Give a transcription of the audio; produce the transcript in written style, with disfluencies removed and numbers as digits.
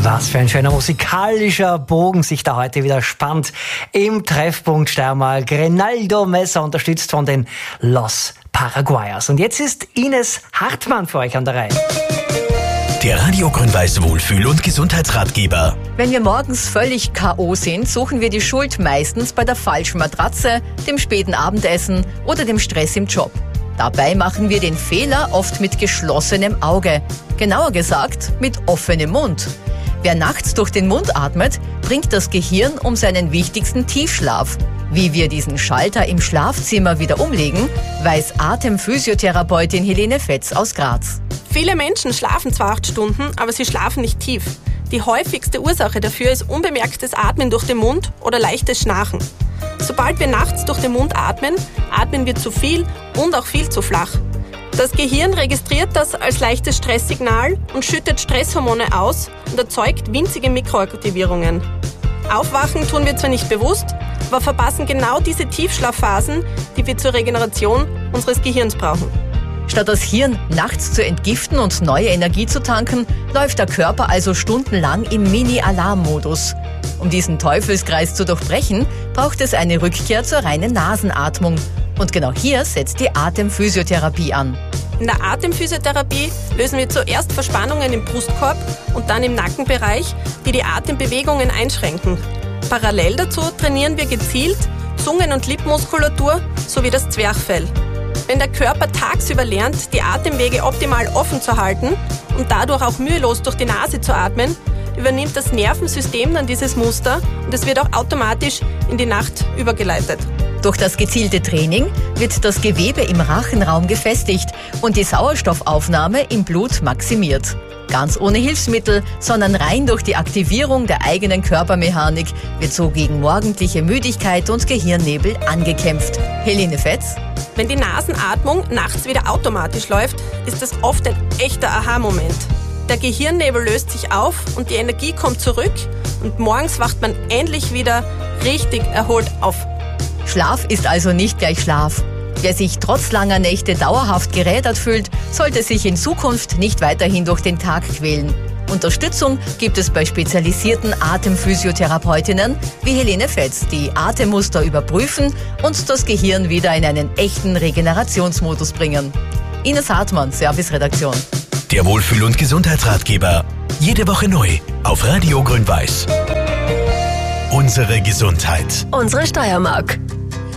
Was für ein schöner musikalischer Bogen sich da heute wieder spannt. Im Treffpunkt Steiermark. Reinaldo Meza, unterstützt von den Los Paraguayas. Und jetzt ist Ines Hartmann für euch an der Reihe. Der Radio Grün-Weiß Wohlfühl- und Gesundheitsratgeber. Wenn wir morgens völlig K.O. sind, suchen wir die Schuld meistens bei der falschen Matratze, dem späten Abendessen oder dem Stress im Job. Dabei machen wir den Fehler oft mit geschlossenem Auge. Genauer gesagt, mit offenem Mund. Wer nachts durch den Mund atmet, bringt das Gehirn um seinen wichtigsten Tiefschlaf. Wie wir diesen Schalter im Schlafzimmer wieder umlegen, weiß Atemphysiotherapeutin Helene Fetz aus Graz. Viele Menschen schlafen zwar 8 Stunden, aber sie schlafen nicht tief. Die häufigste Ursache dafür ist unbemerktes Atmen durch den Mund oder leichtes Schnarchen. Sobald wir nachts durch den Mund atmen, atmen wir zu viel und auch viel zu flach. Das Gehirn registriert das als leichtes Stresssignal und schüttet Stresshormone aus und erzeugt winzige Mikroaktivierungen. Aufwachen tun wir zwar nicht bewusst, aber verpassen genau diese Tiefschlafphasen, die wir zur Regeneration unseres Gehirns brauchen. Statt das Hirn nachts zu entgiften und neue Energie zu tanken, läuft der Körper also stundenlang im Mini-Alarm-Modus. Um diesen Teufelskreis zu durchbrechen, braucht es eine Rückkehr zur reinen Nasenatmung. Und genau hier setzt die Atemphysiotherapie an. In der Atemphysiotherapie lösen wir zuerst Verspannungen im Brustkorb und dann im Nackenbereich, die die Atembewegungen einschränken. Parallel dazu trainieren wir gezielt Zungen- und Lippenmuskulatur sowie das Zwerchfell. Wenn der Körper tagsüber lernt, die Atemwege optimal offen zu halten und dadurch auch mühelos durch die Nase zu atmen, übernimmt das Nervensystem dann dieses Muster und es wird auch automatisch in die Nacht übergeleitet. Durch das gezielte Training wird das Gewebe im Rachenraum gefestigt und die Sauerstoffaufnahme im Blut maximiert. Ganz ohne Hilfsmittel, sondern rein durch die Aktivierung der eigenen Körpermechanik wird so gegen morgendliche Müdigkeit und Gehirnnebel angekämpft. Helene Fetz. Wenn die Nasenatmung nachts wieder automatisch läuft, ist das oft ein echter Aha-Moment. Der Gehirnnebel löst sich auf und die Energie kommt zurück und morgens wacht man endlich wieder richtig erholt auf. Schlaf ist also nicht gleich Schlaf. Wer sich trotz langer Nächte dauerhaft gerädert fühlt, sollte sich in Zukunft nicht weiterhin durch den Tag quälen. Unterstützung gibt es bei spezialisierten Atemphysiotherapeutinnen wie Helene Fetz, die Atemmuster überprüfen und das Gehirn wieder in einen echten Regenerationsmodus bringen. Ines Hartmann, Serviceredaktion. Der Wohlfühl- und Gesundheitsratgeber. Jede Woche neu auf Radio Grün-Weiß. Unsere Gesundheit. Unsere Steiermark.